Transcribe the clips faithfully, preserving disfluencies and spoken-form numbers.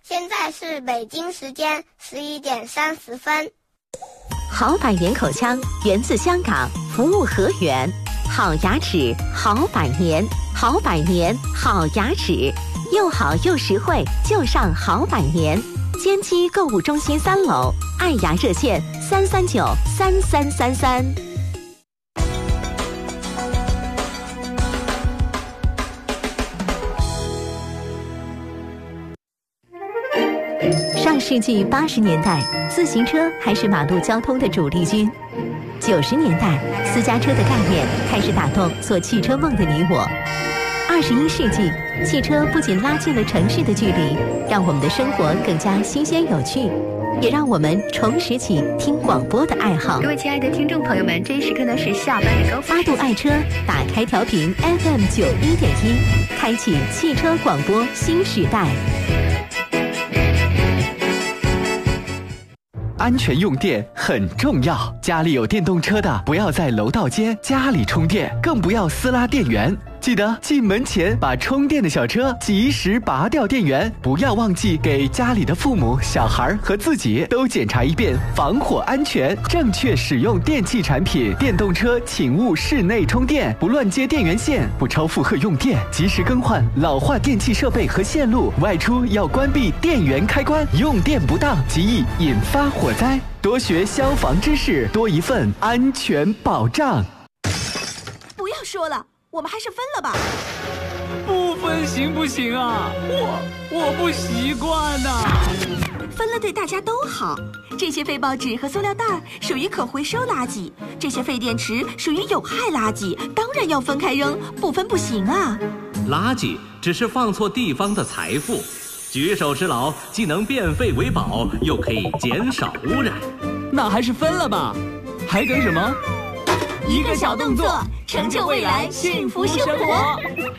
现在是北京时间十一点三十分。 好百年口腔源自香港，服务河源。好牙齿，好百年，好百年，好牙齿，又好又实惠，就上好百年。坚基购物中心三楼，爱牙热线三三九三三三三。上世纪八十年代，自行车还是马路交通的主力军。九十年代，私家车的概念开始打动做汽车梦的你我。二十一世纪，汽车不仅拉近了城市的距离，让我们的生活更加新鲜有趣，也让我们重拾起听广播的爱好。 各位亲爱的听众朋友们，这一时刻呢是下班的高峰。 八度爱车，打开调频 F M 九一点一，开启汽车广播新时代。 安全用电很重要，家里有电动车的不要在楼道间家里充电，更不要私拉电源。记得进门前把充电的小车及时拔掉电源，不要忘记给家里的父母、小孩和自己都检查一遍防火安全。正确使用电器产品，电动车请勿室内充电，不乱接电源线，不超负荷用电，及时更换老化电器设备和线路。外出要关闭电源开关，用电不当极易引发火灾。多学消防知识，多一份安全保障。 不要说了，我们还是分了吧。 不分行不行啊？我我不习惯呐、啊。 分了对大家都好。这些废报纸和塑料袋属于可回收垃圾，这些废电池属于有害垃圾，当然要分开扔，不分不行啊。 垃圾只是放错地方的财富，举手之劳既能变废为宝，又可以减少污染。 那还是分了吧，还等什么？ 一个小动作，成就未来幸福生活。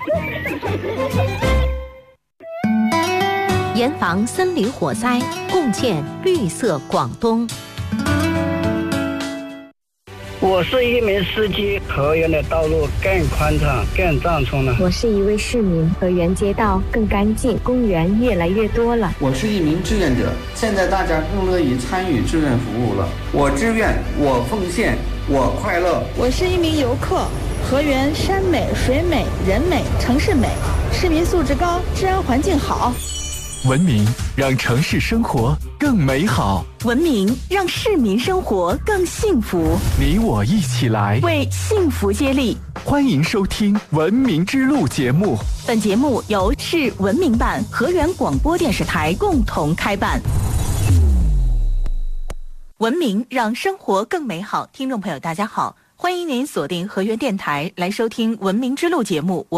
严防森林火灾，共建绿色广东。 我是一名司机，河源的道路更宽敞、更畅通了。 我是一位市民，河源街道更干净，公园越来越多了。 我是一名志愿者，现在大家更乐意参与志愿服务了。我志愿，我奉献，我快乐。 我是一名游客，河源山美、水美、人美、城市美，市民素质高，治安环境好。 文明让城市生活更美好， 文明让市民生活更幸福。 你我一起来， 为幸福接力。 欢迎收听《文明之路》节目。 本节目由市文明办、河源广播电视台共同开办。文明让生活更美好。听众朋友，大家好，欢迎您锁定河源电台来收听《文明之路》节目。我